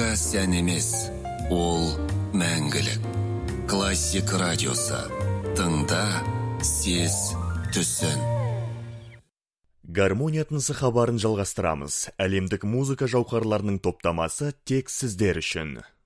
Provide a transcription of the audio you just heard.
музыка сән емес, ол мәңгілік. Классик радиосы. Тыңда, сез, түсін. Гармония тынысы хабарын жалғастырамыз. Әлемдік музыка жауһарларының топтамасы тек сіздер үшін.